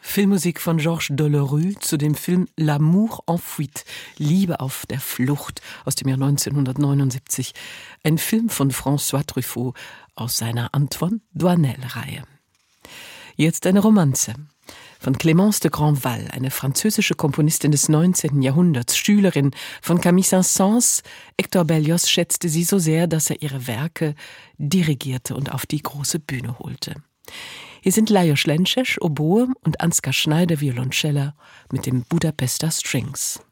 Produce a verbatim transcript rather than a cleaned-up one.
Filmmusik von Georges Delerue zu dem Film L'amour en fuite, Liebe auf der Flucht aus dem Jahr neunzehnhundertneunundsiebzig. Ein Film von François Truffaut aus seiner Antoine Doinel-Reihe. Jetzt eine Romanze von Clémence de Grandval, eine französische Komponistin des neunzehnten Jahrhunderts, Schülerin von Camille Saint-Saëns. Hector Berlioz schätzte sie so sehr, dass er ihre Werke dirigierte und auf die große Bühne holte. Hier sind Lajos Lenčeš, Oboe und Ansgar Schneider, Violoncella mit dem Budapester Strings.